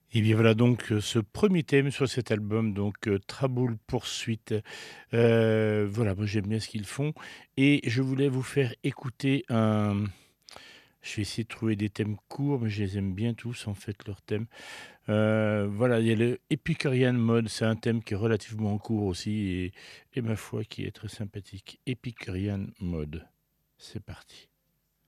Et bien voilà donc ce premier thème sur cet album donc Traboul Poursuite. Voilà, moi j'aime bien ce qu'ils font et je voulais vous faire écouter un je vais essayer de trouver des thèmes courts, mais je les aime bien tous en fait leurs thèmes. Voilà, il y a le Epicurean Mode, c'est un thème qui est relativement court aussi et ma foi qui est très sympathique. Epicurean Mode, c'est parti.